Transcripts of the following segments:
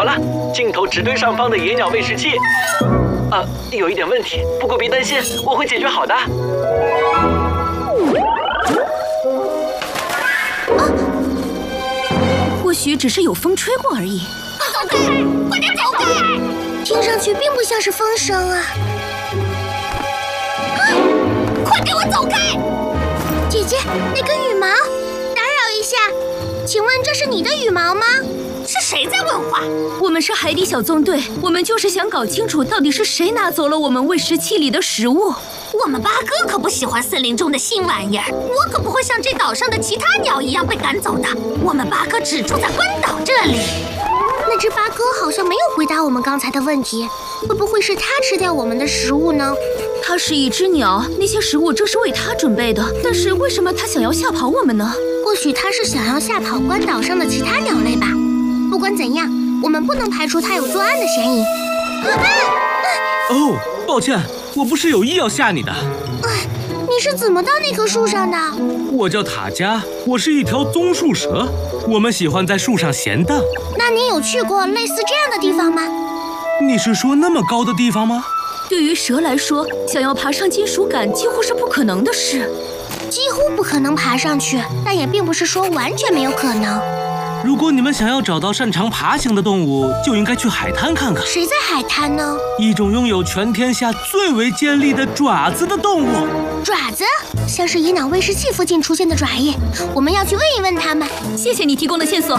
好了，镜头直对上方的野鸟喂食器。有一点问题，不过别担心，我会解决好的。 或许只是有风吹过而已。 走开！快点走开！听上去并不像是风声啊！快给我走开！姐姐，那根羽毛，打扰一下，请问这是你的羽毛吗？是谁在问话？ 我们是海底小纵队，我们就是想搞清楚到底是谁拿走了我们喂食器里的食物。 我们八哥可不喜欢森林中的新玩意儿，我可不会像这岛上的其他鸟一样被赶走的。我们八哥只住在关岛这里。那只八哥好像没有回答我们刚才的问题，会不会是它吃掉我们的食物呢？ 它是一只鸟，那些食物正是为它准备的。但是为什么它想要吓跑我们呢？ 或许它是想要吓跑关岛上的其他鸟类吧。不管怎样，我们不能排除它有作案的嫌疑。 哦，抱歉，我不是有意要吓你的。 你是怎么到那棵树上的？ 我叫塔加，我是一条棕树蛇，我们喜欢在树上闲荡。 那你有去过类似这样的地方吗？ 你是说那么高的地方吗？ 对于蛇来说，想要爬上金属杆几乎是不可能的事。 几乎不可能爬上去，但也并不是说完全没有可能。 如果你们想要找到擅长爬行的动物，就应该去海滩看看。 谁在海滩呢？ 一种拥有全天下最为尖利的爪子的动物。 爪子？像是野鸟喂食器附近出现的爪印。我们要去问一问他们。 谢谢你提供的线索。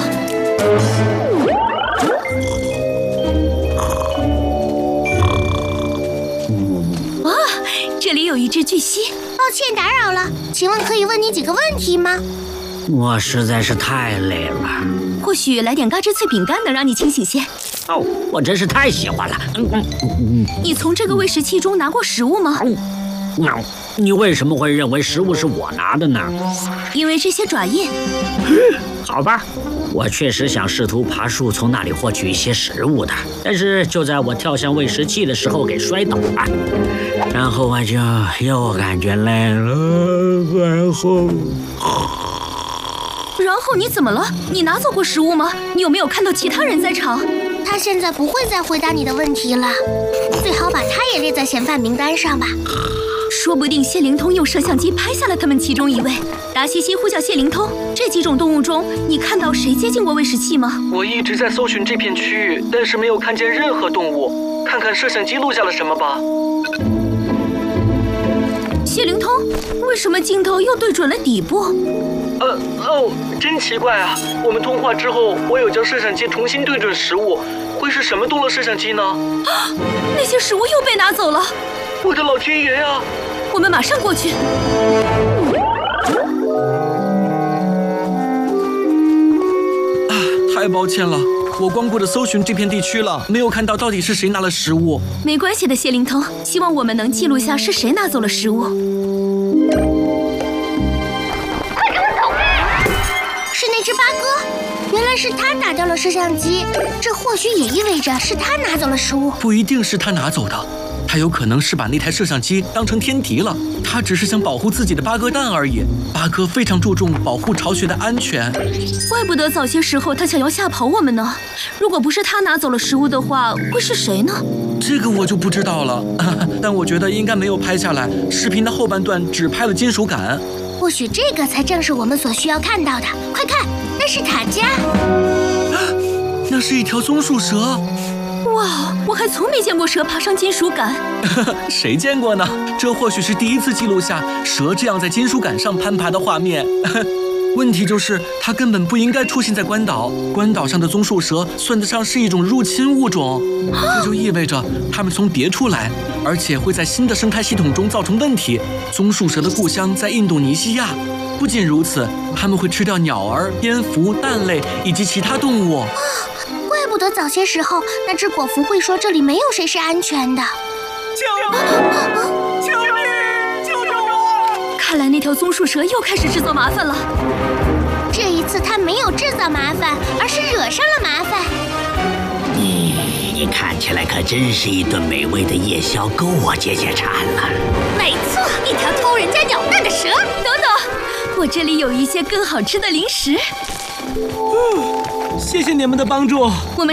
这里有一只巨蜥。 抱歉打扰了，请问可以问你几个问题吗？ 我实在是太累了。 或许来点嘎吱脆饼干能让你清醒些。 哦，我真是太喜欢了。 你从这个喂食器中拿过食物吗？ 你为什么会认为食物是我拿的呢？ 因为这些爪印。 好吧，我确实想试图爬树从那里获取一些食物的，但是就在我跳向喂食器的时候给摔倒了，然后我就又感觉累了， 然后你怎么了？你拿走过食物吗？你有没有看到其他人在场？ 他现在不会再回答你的问题了，最好把他也列在嫌犯名单上吧。 说不定谢灵通用摄像机拍下了他们其中一位。达西西呼叫谢灵通，这几种动物中，你看到谁接近过喂食器吗？ 我一直在搜寻这片区域，但是没有看见任何动物。看看摄像机录下了什么吧。 谢灵通，为什么镜头又对准了底部？ 真奇怪啊！我们通话之后，我有将摄像机重新对准食物，会是什么动了摄像机呢？ 那些食物又被拿走了！ 我的老天爷呀！ 我们马上过去。 太抱歉了，我光顾着搜寻这片地区了，没有看到到底是谁拿了食物。 没关系的，谢灵通，希望我们能记录下是谁拿走了食物。 快给我走开！是那只八哥，原来是他打掉了摄像机，这或许也意味着是他拿走了食物。 不一定是他拿走的，他有可能是把那台摄像机当成天敌了。他只是想保护自己的八哥蛋而已。八哥非常注重保护巢穴的安全。 怪不得早些时候他想要吓跑我们呢。如果不是他拿走了食物的话，会是谁呢？ 这个我就不知道了，但我觉得应该没有拍下来。视频的后半段只拍了金属杆。 或许这个才正是我们所需要看到的。快看，那是塔加。 那是一条棕树蛇。 哇，我还从没见过蛇爬上金属杆。 谁见过呢？这或许是第一次记录下蛇这样在金属杆上攀爬的画面。问题就是它根本不应该出现在关岛。关岛上的棕树蛇算得上是一种入侵物种，这就意味着它们从别处来，而且会在新的生态系统中造成问题。棕树蛇的故乡在印度尼西亚。不仅如此，它们会吃掉鸟儿、蝙蝠、蛋类以及其他动物。 怪不得早些时候那只果蝠会说这里没有谁是安全的。 救命！救命！救救我！ 看来那条棕树蛇又开始制造麻烦了。 这一次它没有制造麻烦，而是惹上了麻烦。 你看起来可真是一顿美味的夜宵，够我解解馋了。 没错，一条偷人家鸟蛋的蛇。 等等，我这里有一些更好吃的零食。 谢谢你们的帮助。 我们